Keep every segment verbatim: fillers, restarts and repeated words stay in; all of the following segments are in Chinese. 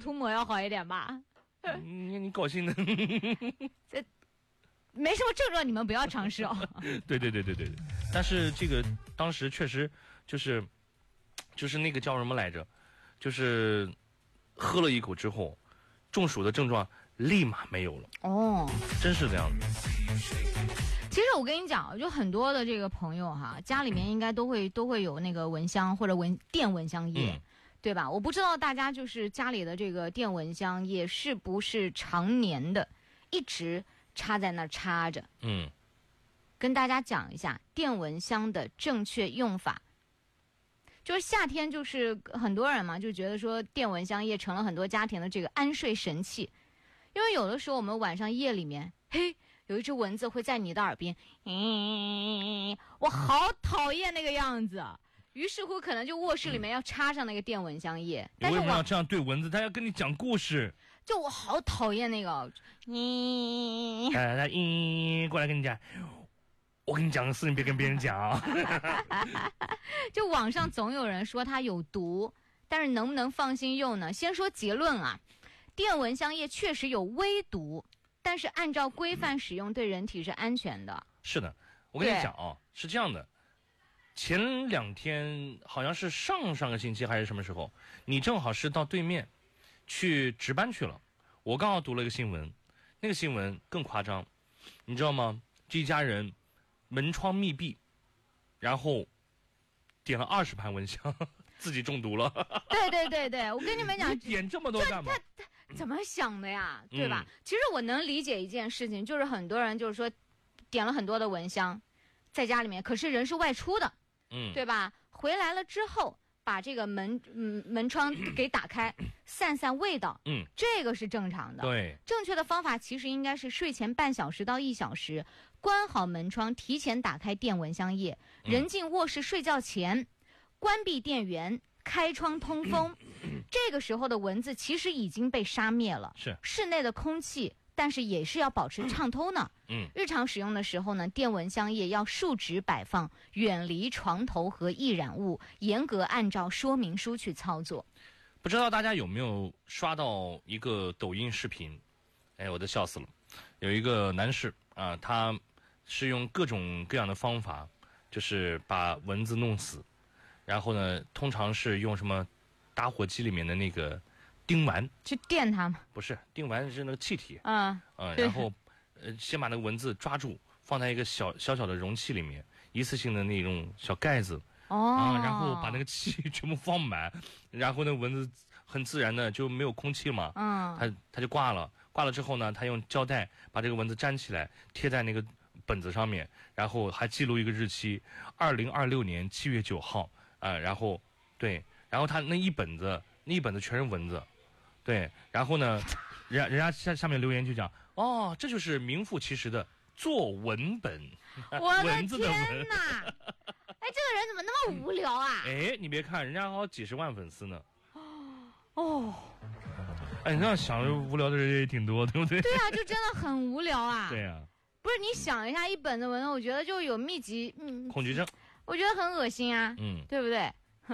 涂抹要好一点吧？ 你你高兴的， 这没什么症状，你们不要尝试哦。 对对对对对对，但是这个当时确实就是就是那个叫什么来着，就是喝了一口之后，中暑的症状立马没有了。 哦， 真是这样的。 其实我跟你讲，就很多的这个朋友哈，家里面应该都会都会有那个蚊香或者蚊电蚊香液。嗯，对吧？我不知道大家就是家里的这个电蚊香液是不是常年的一直插在那儿插着。 嗯， 跟大家讲一下电蚊香的正确用法。就是夏天，就是很多人嘛就觉得说电蚊香液成了很多家庭的这个安睡神器，因为有的时候我们晚上夜里面，嘿，有一只蚊子会在你的耳边，嗯，我好讨厌那个样子。于是乎，可能就卧室里面要插上那个电蚊香液。 你为什么要这样对蚊子？他要跟你讲故事。 就我好讨厌那个，嗯， 来来来，嗯，过来跟你讲，我跟你讲个事情，别跟别人讲啊。 就网上总有人说它有毒，但是能不能放心用呢？先说结论啊，电蚊香液确实有微毒，但是按照规范使用，对人体是安全的。 是的，我跟你讲啊，是这样的。前两天好像是上上个星期还是什么时候，你正好是到对面去值班去了。我刚好读了一个新闻，那个新闻更夸张，你知道吗？这一家人门窗密闭，然后点了二十盘蚊香，自己中毒了。 对对对对，我跟你们讲， 点这么多干嘛？ 他他怎么想的呀？对吧？嗯，其实我能理解一件事情，就是很多人就是说点了很多的蚊香在家里面，可是人是外出的。嗯，对吧？回来了之后，把这个门嗯门窗给打开，散散味道。嗯，这个是正常的。 对， 正确的方法其实应该是睡前半小时到一小时，关好门窗，提前打开电蚊香液，人进卧室睡觉前，关闭电源，开窗通风。这个时候的蚊子其实已经被杀灭了。 是， 室内的空气。但是也是要保持畅通呢。嗯，日常使用的时候呢，电蚊香液要竖直摆放，远离床头和易燃物，严格按照说明书去操作。 不知道大家有没有刷到一个抖音视频？哎，我都笑死了。有一个男士啊，他是用各种各样的方法，就是把蚊子弄死。然后呢，通常是用什么打火机里面的那个叮丸去电它吗？ 不是，叮丸是那个气体。 嗯嗯，然后呃，先把那个蚊子抓住，放在一个小小小的容器里面，一次性的那种小盖子。 哦。 啊，然后把那个气全部放满，然后那蚊子很自然的就没有空气嘛。嗯。它它就挂了，挂了之后呢，他用胶带把这个蚊子粘起来，贴在那个本子上面，然后还记录一个日期，二零二六年七月九号啊、呃，然后对，然后他那一本子那一本子全是蚊子。对，然后呢，人人家下下面留言就讲，哦，这就是名副其实的作文本。 我的天哪！哎，这个人怎么那么无聊啊？ 哎，你别看人家好几十万粉丝呢。 哦。 哎，你这样想着无聊的人也挺多，对不对？ 对啊，就真的很无聊啊。 对啊。 不是，你想一下，一本子蚊子，我觉得就有密集嗯恐惧症， 我觉得很恶心啊。嗯，对不对？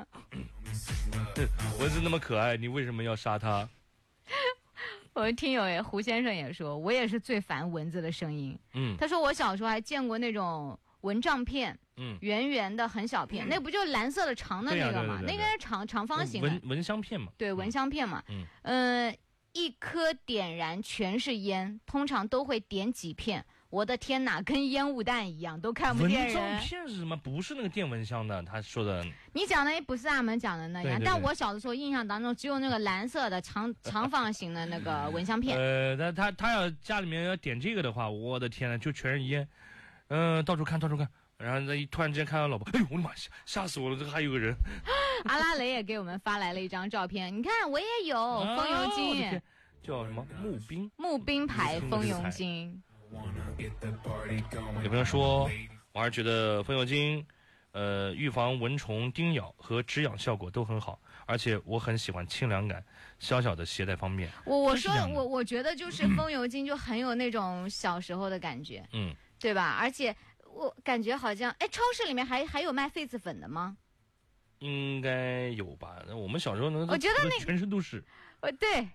蚊子那么可爱，你为什么要杀它？ 我的听友也胡先生也说，我也是最烦蚊子的声音。嗯，他说我小时候还见过那种蚊帐片，嗯，圆圆的很小片，嗯、那不就蓝色的长的那个嘛？那个是长长方形的蚊蚊香片嘛？ 对，蚊香片嘛。嗯，呃，一颗点燃全是烟，通常都会点几片。我的天哪，跟烟雾弹一样，都看不见人。 蚊帐片是什么？不是那个电蚊香的，他说的。 你讲的也不是俺们讲的那样，对对对，但我小的时候印象当中只有那个蓝色的长长方形的那个蚊香片。 呃，他他他要家里面要点这个的话，我的天呐，就全是烟，嗯、呃，到处看到处看，然后一突然之间看到老婆，哎呦我的妈，吓吓死我了，这还有个人。 阿拉蕾也给我们发来了一张照片，你看我也有风油精， 哦、叫什么木冰木冰牌风油精。 有朋友说，我还是觉得风油精，呃，预防蚊虫叮咬和止痒效果都很好，而且我很喜欢清凉感，小小的携带方便。 我我说我我觉得就是风油精就很有那种小时候的感觉，嗯，对吧？而且我感觉好像，哎，超市里面还还有卖痱子粉的吗？ 应该有吧？那我们小时候能， 我觉得那全身都是。 呃，对。